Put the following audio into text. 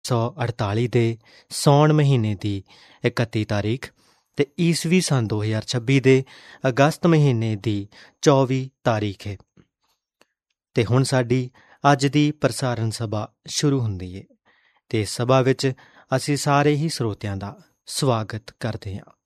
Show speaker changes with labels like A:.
A: 1948 ਦੇ ਸਾਉਣ ਮਹੀਨੇ ਦੀ 31 ਤਾਰੀਖ ਅਤੇ ਈਸਵੀ ਸੰਨ 2026 ਦੇ ਅਗਸਤ ਮਹੀਨੇ ਦੀ 24 ਤਾਰੀਖ ਹੈ। ਅਤੇ ਹੁਣ ਸਾਡੀ ਅੱਜ ਦੀ ਪ੍ਰਸਾਰਣ ਸਭਾ ਸ਼ੁਰੂ ਹੁੰਦੀ ਹੈ ਅਤੇ ਸਭਾ ਵਿੱਚ ਅਸੀਂ ਸਾਰੇ ਹੀ ਸਰੋਤਿਆਂ ਦਾ ਸਵਾਗਤ ਕਰਦੇ ਹਾਂ।